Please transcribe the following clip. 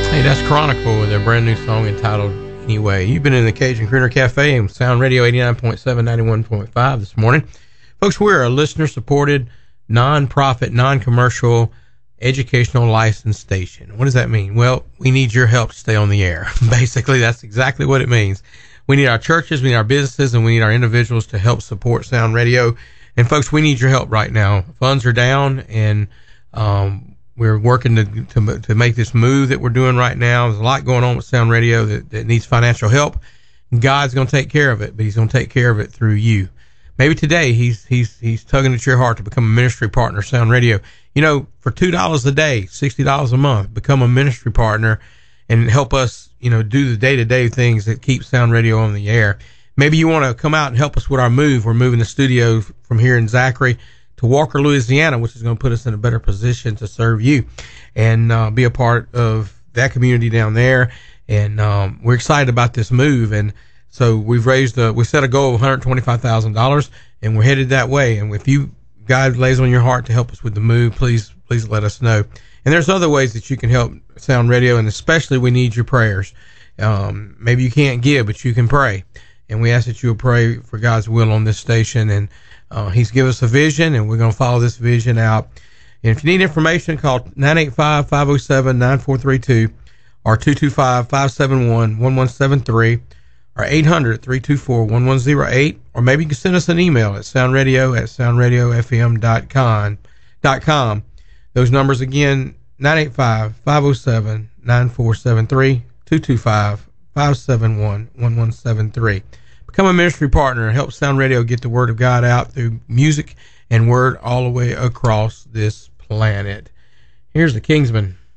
Hey, that's Chronicle with their brand new song entitled Anyway. You've been in the Cajun Crooner Cafe and Sound Radio 89.7, 91.5 this morning. Folks, we're a listener-supported, non-profit, non-commercial, educational licensed station. What does that mean? Well, we need your help to stay on the air. Basically, that's exactly what it means. We need our churches, we need our businesses, and we need our individuals to help support Sound Radio. And folks, we need your help right now. Funds are down, and we're working to make this move that we're doing right now. There's a lot going on with Sound Radio that needs financial help. God's going to take care of it, but he's going to take care of it through you. Maybe today he's tugging at your heart to become a ministry partner of Sound Radio. You know, for $2 a day, $60 a month, become a ministry partner and help us, you know, do the day-to-day things that keep Sound Radio on the air. Maybe you want to come out and help us with our move. We're moving the studio from here in Zachary to Walker, Louisiana, which is going to put us in a better position to serve you and be a part of that community down there. And we're excited about this move. And so we set a goal of $125,000, and we're headed that way. And if God lays on your heart to help us with the move, please let us know. And there's other ways that you can help Sound Radio, and especially we need your prayers. Maybe you can't give, but you can pray. And we ask that you will pray for God's will on this station. And he's given us a vision, and we're going to follow this vision out. And if you need information, call 985-507-9432 or 225-571-1173 or 800-324-1108. Or maybe you can send us an email at soundradio@soundradiofm.com. Those numbers again, 985-507-9473, 225-571-1173. Become a ministry partner and help Sound Radio get the word of God out through music and word all the way across this planet. Here's the Kingsmen.